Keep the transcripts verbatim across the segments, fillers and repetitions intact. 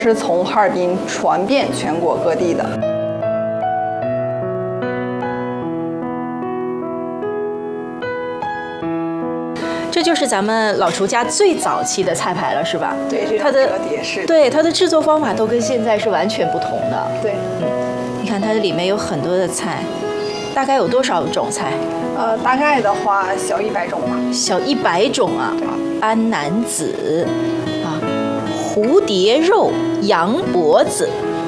是从哈尔滨传遍全国各地的。 这就是咱们老厨家最早期的菜牌了，是吧？ 对，这它的折叠式。 对，它的制作方法都跟现在是完全不同的。 对， 嗯，你看它的里面有很多的菜，大概有多少种菜？ 呃，大概的话小一百种吧。 小一百种啊！安南子啊，蝴蝶肉、羊脖子、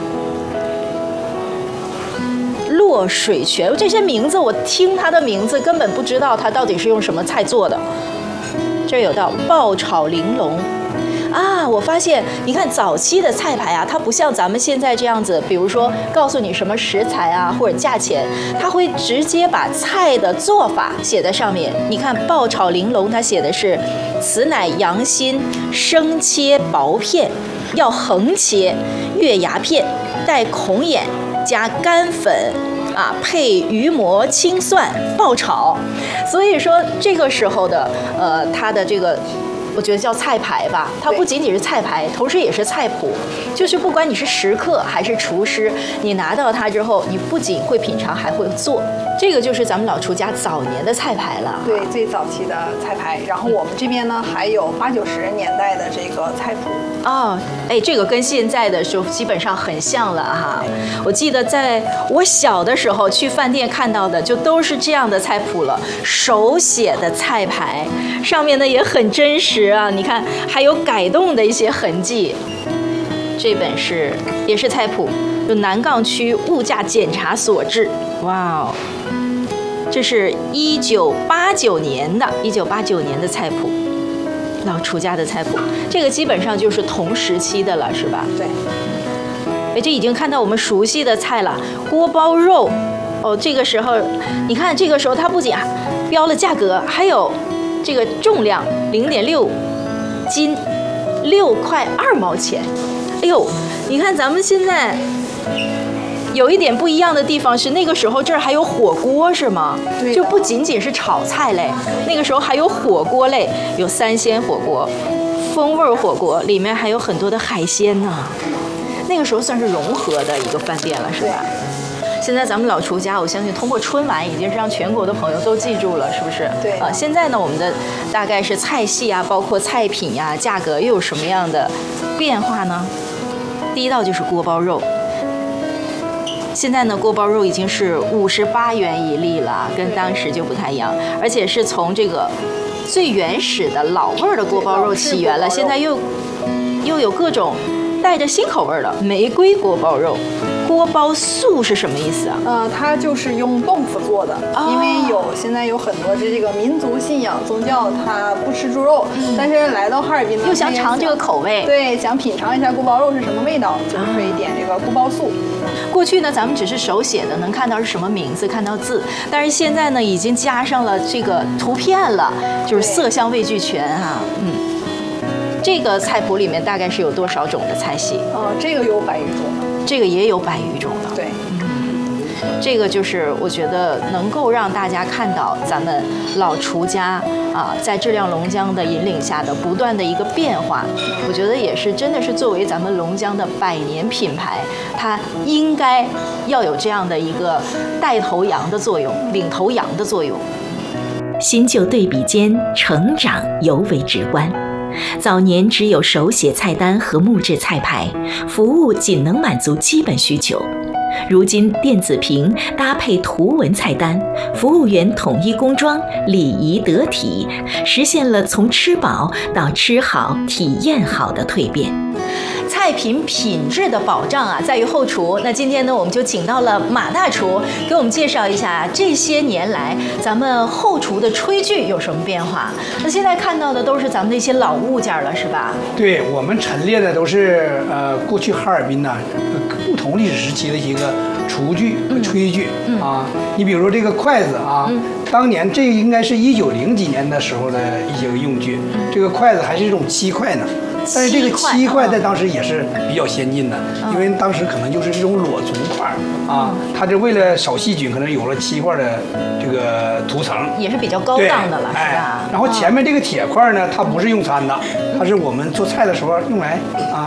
落水泉，这些名字我听它的名字根本不知道它到底是用什么菜做的。这有道爆炒玲珑啊！我发现，你看早期的菜牌啊，它不像咱们现在这样子，比如说告诉你什么食材啊或者价钱，它会直接把菜的做法写在上面。你看爆炒玲珑，它写的是此乃羊心生切薄片，要横切，月牙片，带孔眼，加干粉。啊，配鱼膜、青蒜爆炒，所以说这个时候的呃，它的这个，我觉得叫菜牌吧，它不仅仅是菜牌，同时也是菜谱。就是不管你是食客还是厨师，你拿到它之后，你不仅会品尝，还会做。这个就是咱们老厨家早年的菜牌了。 对，最早期的菜牌。然后我们这边呢，还有八九十年代的这个菜谱。 哦，哎，这个跟现在的时候基本上很像了哈。我记得在我小的时候去饭店看到的，就都是这样的菜谱了，手写的菜牌，上面呢也很真实啊。你看，还有改动的一些痕迹。这本是也是菜谱，就南岗区物价检查所制。哇哦，这是一九八九年的，一九八九年的菜谱。老厨家的菜谱，这个基本上就是同时期的了，是吧？ 对。 哎，这已经看到我们熟悉的菜了，锅包肉。哦，这个时候，你看这个时候它不仅标了价格，还有这个重量零点六斤，六块二毛钱。哎呦，你看咱们现在。有一点不一样的地方是，那个时候这儿还有火锅，是吗？ 对， 就不仅仅是炒菜类，那个时候还有火锅类，有三鲜火锅、风味火锅，里面还有很多的海鲜呢。那个时候算是融合的一个饭店了，是吧？现在咱们老厨家，我相信通过春晚已经是让全国的朋友都记住了，是不是？ 对。 啊，现在呢，我们的大概是菜系啊，包括菜品呀、啊，价格又有什么样的变化呢？第一道就是锅包肉。现在呢，锅包肉已经是五十八元一粒了，跟当时就不太一样，而且是从这个最原始的老味儿的锅包肉起源了，现在又又有各种带着新口味的玫瑰锅包肉。锅包素是什么意思啊？ 呃，它就是用豆腐做的，哦、因为有现在有很多这这个民族信仰宗教，它不吃猪肉，嗯、但是来到哈尔滨呢， 又想尝这个口味， 对，想品尝一下锅包肉是什么味道，就是可以点这个锅包素。 过去呢，咱们只是手写的，能看到是什么名字，看到字，但是现在呢，已经加上了这个图片了，就是色香味俱全啊，嗯。这个菜谱里面大概是有多少种的菜系？ 呃，这个有百余种的。 这个也有百余种了。 对， 嗯，这个就是我觉得能够让大家看到咱们老厨家啊，在质量龙江的引领下的不断的一个变化。我觉得也是真的是作为咱们龙江的百年品牌，它应该要有这样的一个带头羊的作用，领头羊的作用。 新旧对比间，成长尤为直观。早年只有手写菜单和木质菜牌，服务仅能满足基本需求。如今电子屏搭配图文菜单，服务员统一工装，礼仪得体，实现了从吃饱到吃好、体验好的蜕变。 菜品品质的保障啊，在于后厨。那今天呢，我们就请到了马大厨，给我们介绍一下这些年来咱们后厨的炊具有什么变化。那现在看到的都是咱们的一些老物件了，是吧？ 对，我们陈列的都是呃过去哈尔滨呢、呃、不同历史时期的一个厨具和炊具、嗯、啊。你比如说这个筷子啊，嗯、当年这应该是一九零几年的时候的一些个用具，嗯、这个筷子还是一种漆筷呢。但是这个漆筷在当时也是比较先进的，因为当时可能就是这种裸足筷啊，它这为了少细菌，可能有了漆筷的这个涂层， 也是比较高档的了，是吧？ 然后前面这个铁筷呢，它不是用餐的，它是我们做菜的时候用来啊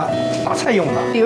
打菜用的。 比如